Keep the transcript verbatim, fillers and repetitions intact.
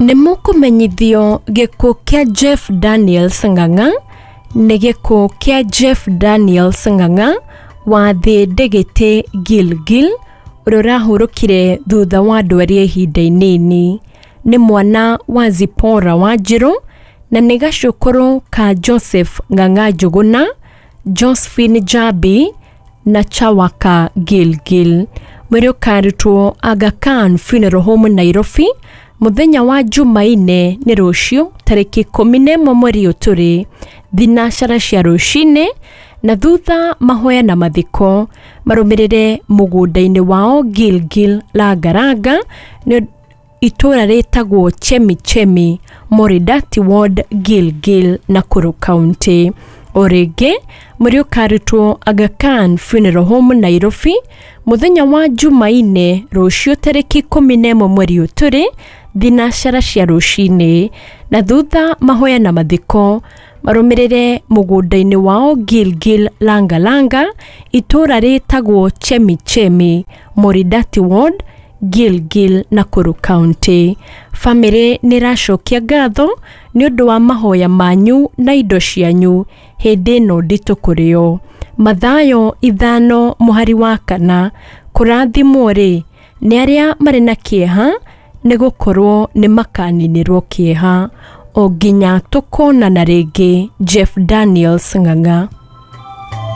Nimukumenyithio gikuo kia Jeff Daniels Ng'ang'a ni gikuo kia Jeff Daniels Ng'ang'a wa thi Ndegete Gilgil uria urahurukire thutha wa ndwari ihinda inini. Ni mwana wa Zipora Wanjiru na ni gacukuru ka Joseph Ng'ang'a Njuguna, Josephine Jabi na Chawaka Gilgil. Mwiri ukarutwo Aga Khan Funeral Home Nairobi muthenya wa Jumaine ni rucio tariki kumi na imwe mweri uturi thinacara cia rucine, na thutha mahoya na mathiko marumirire mugunda-ini wao Gilgil Langalanga ni itura ritagwo Chemichemi Moridati Ward Gilgil Nakuru County. Orege muri ukarutwo Aga Khan Funeral Home Nairobi muthenya wa Jumaine rucio tariki kumi na imwe mweri uturi thinacara cia rucine, na thutha mahoya na mathiko marumirire mugunda-ini wao Gilgil Langalanga itura ritagwo Chemichemi Moridati Ward Gilgil Nakuru County. Family niracokia ngatho ni undu wa mahoya manyu na indo cianyu hindi no nditu kurio. Mathayo ithano muhari wa kana kurathimwo ri ni aria mari na kieha ni gukorwo ni makaninirwo kieha. O nginya tukonana ringi. Jeff Daniels Ng'ang'a.